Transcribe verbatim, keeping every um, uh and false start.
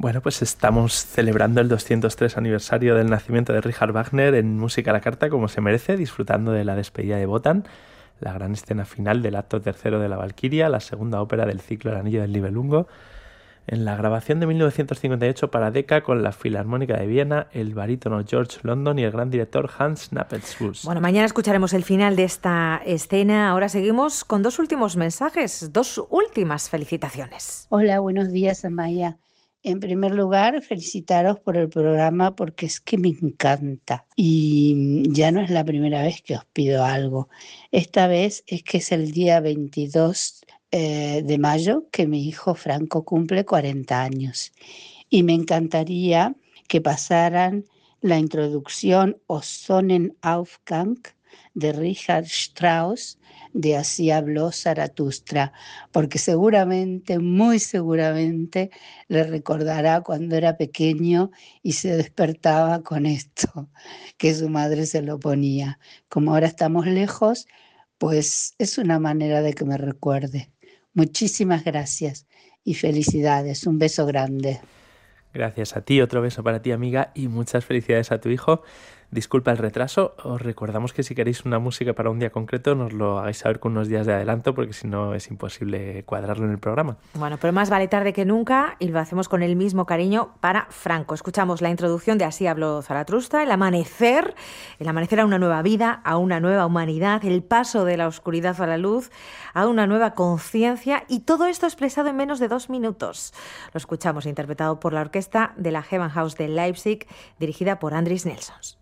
Bueno, pues estamos celebrando el doscientos tres aniversario del nacimiento de Richard Wagner en Música a la Carta, como se merece, disfrutando de la despedida de Wotan, la gran escena final del acto tercero de la Valquiria, la segunda ópera del ciclo El Anillo del Nibelungo, en la grabación de mil novecientos cincuenta y ocho para Decca con la Filarmónica de Viena, el barítono George London y el gran director Hans Nappelsfuss. Bueno, mañana escucharemos el final de esta escena. Ahora seguimos con dos últimos mensajes, dos últimas felicitaciones. Hola, buenos días, Amaya. En primer lugar, felicitaros por el programa porque es que me encanta. Y ya no es la primera vez que os pido algo. Esta vez es que es el día veintidós eh, de mayo que mi hijo Franco cumple cuarenta años. Y me encantaría que pasaran la introducción o Sonnenaufgang de Richard Strauss, de Así habló Zaratustra, porque seguramente, muy seguramente, le recordará cuando era pequeño y se despertaba con esto, que su madre se lo ponía. Como ahora estamos lejos, pues es una manera de que me recuerde. Muchísimas gracias y felicidades. Un beso grande. Gracias a ti, otro beso para ti, amiga, y muchas felicidades a tu hijo. Disculpa el retraso, os recordamos que si queréis una música para un día concreto nos lo hagáis saber con unos días de adelanto porque si no es imposible cuadrarlo en el programa. Bueno, pero más vale tarde que nunca y lo hacemos con el mismo cariño para Franco. Escuchamos la introducción de Así habló Zaratustra, el amanecer, el amanecer a una nueva vida, a una nueva humanidad, el paso de la oscuridad a la luz, a una nueva conciencia y todo esto expresado en menos de dos minutos. Lo escuchamos interpretado por la orquesta de la Gewandhaus de Leipzig dirigida por Andris Nelsons.